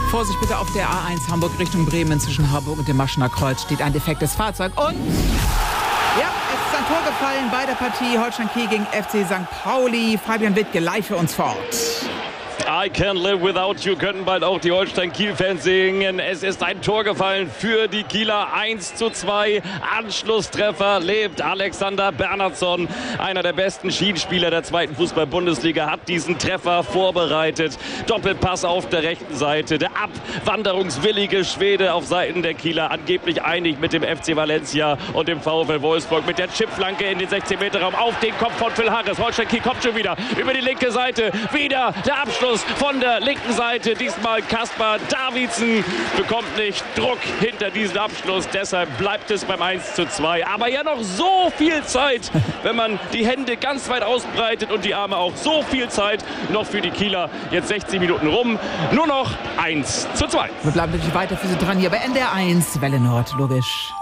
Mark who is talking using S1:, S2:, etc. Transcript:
S1: Vorsicht bitte auf der A1 Hamburg Richtung Bremen. Zwischen Harburg und dem Maschener Kreuz steht ein defektes Fahrzeug und... Ja, es ist ein Tor gefallen bei der Partie Holstein Kiel gegen FC St. Pauli. Fabian Wittke live für uns vor Ort.
S2: I Can't Live Without You könnten bald auch die Holstein-Kiel-Fans singen. Es ist ein Tor gefallen für die Kieler. 1:2. Anschlusstreffer lebt Alexander Bernhardsson. Einer der besten Schienenspieler der zweiten Fußball-Bundesliga hat diesen Treffer vorbereitet. Doppelpass auf der rechten Seite. Der abwanderungswillige Schwede auf Seiten der Kieler. Angeblich einig mit dem FC Valencia und dem VfL Wolfsburg. Mit der Chipflanke in den 16-Meter-Raum auf den Kopf von Phil Harris. Holstein-Kiel kommt schon wieder über die linke Seite. Wieder der Abschluss von der linken Seite. Diesmal Kaspar Davidsen bekommt nicht Druck hinter diesen Abschluss. Deshalb bleibt es beim 1:2. Aber ja noch so viel Zeit, wenn man die Hände ganz weit ausbreitet und die Arme auch. So viel Zeit noch für die Kieler. Jetzt 60 Minuten rum. Nur noch 1:2.
S1: Wir bleiben natürlich weiter für Sie dran hier bei NDR 1 Welle Nord, logisch.